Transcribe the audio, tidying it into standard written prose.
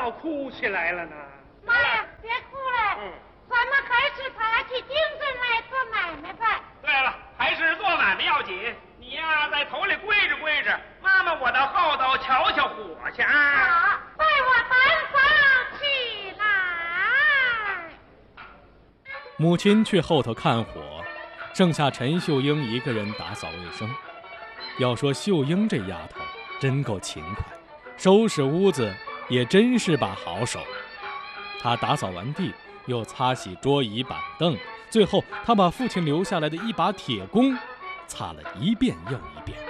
倒哭起来了呢？ 妈呀，别哭了，咱们还是打起精神来做买卖吧。 对了，还是做买卖要紧。你呀，在头里归着归着，妈妈我到后头瞧瞧火去啊。 好，带我单房起来。 母亲去后头看火，剩下陈秀英一个人打扫卫生。要说秀英这丫头真够勤快，收拾屋子也真是把好手。她打扫完地，又擦洗桌椅板凳，最后她把父亲留下来的一把铁弓擦了一遍又一遍。